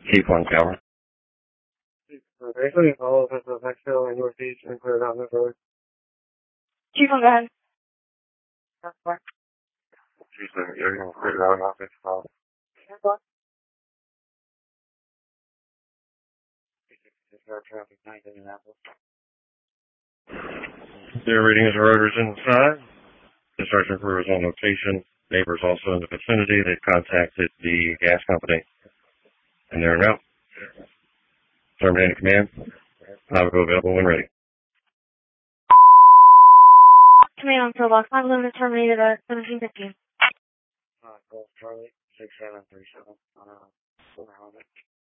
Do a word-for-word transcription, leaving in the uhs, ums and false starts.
Chief one Tower. Basically, all of us of Mexico and Northeast and cleared out the road. Chief one, go ahead. Chief one, you're going to clear out office call. Their reading is orders inside. The sergeant crew is on location. Neighbors also in the vicinity. They've contacted the gas company. And they're out. Terminating command. I'll go available when ready. Command on Pillbox. I'm limited terminated at seventeen fifteen. Uh, Golf Charlie, six seven three seven. Uh,